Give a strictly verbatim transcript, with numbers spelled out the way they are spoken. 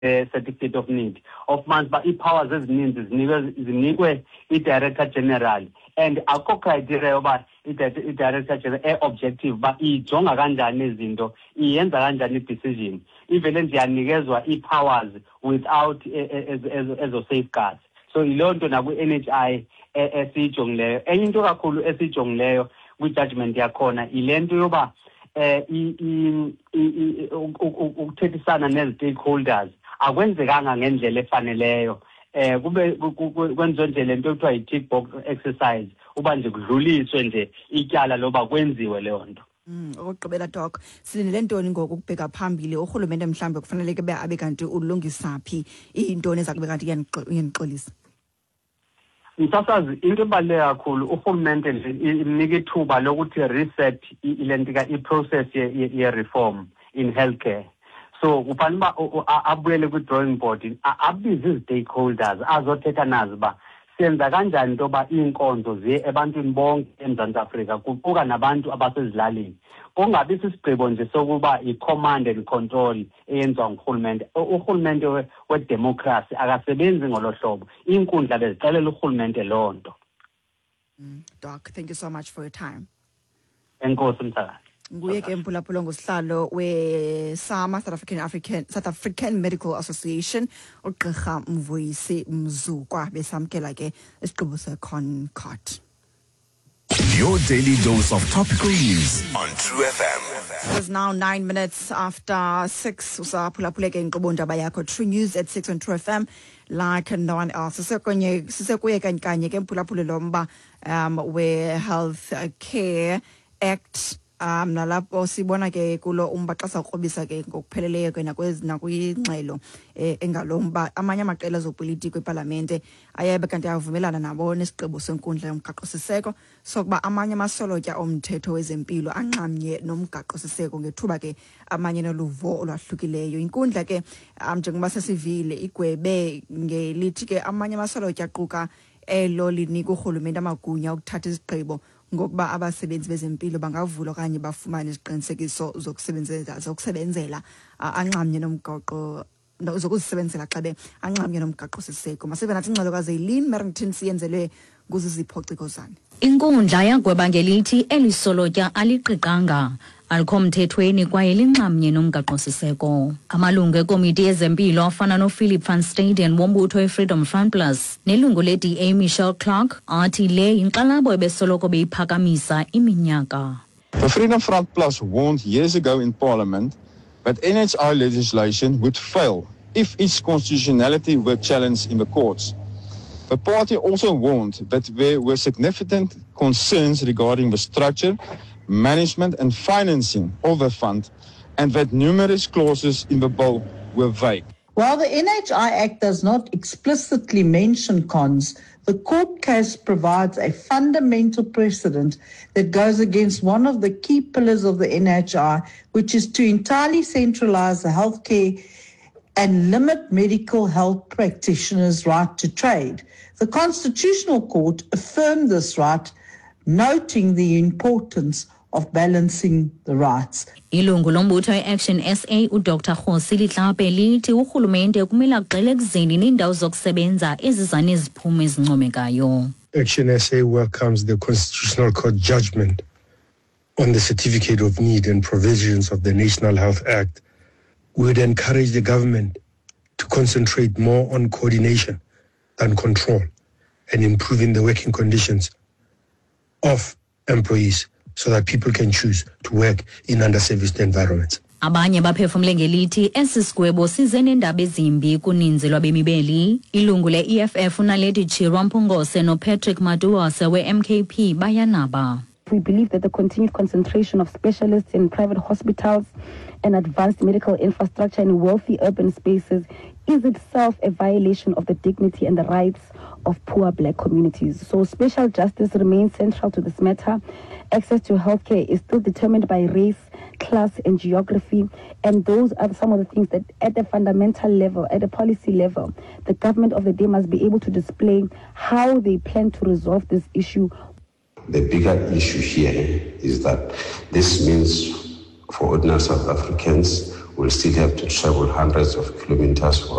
uh, certificate of need of months, but i-powers ezininzi zinikwe i-director general, and akho criteria yoba i-director general e-objective ba ijonga kanjani izinto, iyenza kanjani i-decision, ivele nje yanikezwa i-powers without ezo safeguards. So yiloo nto nakwi-N H I esiyijongileyo. Enye into kakhulu esiyijongileyo kwi-judgment yakhona ile nto yoba eh ukuthethisana nezi-stakeholders akwenzekanga ngendlela efaneleyo. Eh kube kwenziwe nje lento ekuthiwa yi-tick box exercise, uba nje kudluliswe nje ityala loba kwenziwe leyo nto. Mm, okugqibela Doc, silindele ntoni ngoku ukubheka phambili urhulumente mhlambe kufanele ke abe kanti ulungisa phi iintoni ezakube kanti iyanixolisa? Msasazi, into ebaluleke kakhulu urhulumente imnika ithuba lokuthi reset ilentika i-process ye-reform in healthcare. So kufanele uba abuyele kwi-drawing board, abize izi-stakeholders azothetha nazo ba senza kanjani into yoba iinkonzo ziye ebantwini bonke eMzantsi Afrika kuquka nabantu abasezilalini. Kungabi sisigqibo nje sokuba i-command and control eyenziwa ngurhulumente. Urhulumente wedemocracy akasebenzi ngolo hlobo. Iinkundla bezixelela urhulumente loo nto. Doc, thank you so much for your time. Enkosi msakazi. Nguye ke mphulaphula ngosihlalo we-SAMA, South African African South African Medical Association, uGqirha Mvuyisi Mzukwa besamkela ke isigqibo se-CONCORD. Your daily dose of topical news on True F M. It's now nine minutes after six. Usaphulaphula ke inkqubo ndaba yakho True News at six on True F M. Like no one else. Sisekunye sisekuye kanye ke mphulaphula lomba um we Health Care Act. Um nalapho sibona ke kulo umbaxasa ukrobisa ke ngokupheleleyo ke nakwezi nakwingxelo engalomba amanye amaqela zopolitiko eParliamente ayabe kanti ayavumelana nabo nesigqibo senkundla yomgaqo siseko sokuba amanye amasolotya omthetho wezempilo anxamnye nomgaqo siseko ngethuba ke amanye noluvo olwahlukileyo. Inkundla ke njengoba sesivile igwebe ngelithi ke amanye amasolotya aquka elo linika urhulumente amagunya ukuthatha izigqibo ngokuba abasebenzi bezempilo bangavula okanye bafumane iziqinisekiso zokusebenzela zokusebenzela anxamnye nomgaqo zokuzisebenzela xa be anxamnye nomgaqo siseko. Masive nathi ingxelokazi Eileen Merrington siyenzelwe nguziziphoxikozane. Inkundla yagweba ngelithi elisolotya aliqiqanga alikho mthethweni kwaye linxamnye nomgaqo siseko. Amalungu ekomiti yezempilo afana no Philip van Staden wombutho we-Freedom Front Plus nelungu le-D A Michelle Clark athi le inkxalabo ebesoloko beyiphakamisa iminyaka. The Freedom Front Plus warned years ago in Parliament that N H I legislation would fail if its constitutionality were challenged in the courts. The party also warned that there were significant concerns regarding the structure, management and financing of the fund, and that numerous clauses in the bill were vague. While the N H I Act does not explicitly mention cons, the court case provides a fundamental precedent that goes against one of the key pillars of the N H I, which is to entirely centralize the healthcare and limit medical health practitioners' right to trade. The Constitutional Court affirmed this right, noting the importance of balancing the rights. Ilungu lombutho e-Action S A uDr Khosile Hlape lithi urhulumente kumele agxile ekuzeni neendawo zokusebenza eziza neziphumo ezincomekayo. Action S A welcomes the Constitutional Court judgment on the Certificate of Need and provisions of the National Health Act. We would encourage the government to concentrate more on coordination than control and improving the working conditions of employees so that people can choose to work in underserviced environments. Abanye baphefumle ngelithi esisigwebo size nendaba ezimbi kuninzi lwabemi beli. Ilungu le-E F F unaledi Chirwa Mpungose no Patrick Maduwase we-M K P bayanaba. We believe that the continued concentration of specialists in private hospitals and advanced medical infrastructure in wealthy urban spaces is itself a violation of the dignity and the rights of poor black communities. So special justice remains central to this matter. Access to healthcare is still determined by race, class, and geography, and those are some of the things that at the fundamental level, at the policy level, the government of the day must be able to display how they plan to resolve this issue. The bigger issue here is that this means for ordinary South Africans will still have to travel hundreds of kilometers for